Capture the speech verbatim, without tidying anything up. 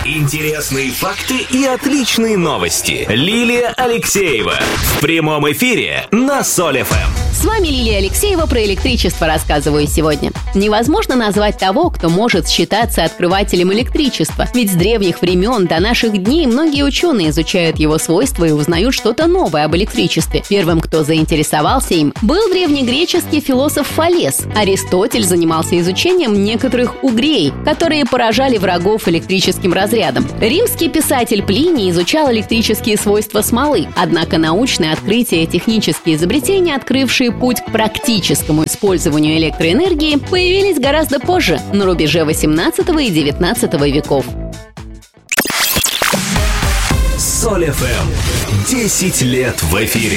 Интересные факты и отличные новости. Лилия Алексеева в прямом эфире на Соль эф эм. С вами Лилия Алексеева, про электричество рассказываю сегодня. Невозможно назвать того, кто может считаться открывателем электричества. Ведь с древних времен до наших дней многие ученые изучают его свойства и узнают что-то новое об электричестве. Первым, кто заинтересовался им, был древнегреческий философ Фалес. Аристотель занимался изучением некоторых угрей, которые поражали врагов электрическим разрядом. Римский писатель Плиний изучал электрические свойства смолы. Однако научные открытия и технические изобретения, открывшие путь к практическому использованию электроэнергии, появились гораздо позже, на рубеже восемнадцатого и девятнадцатого веков. Соль эф эм. десять лет в эфире.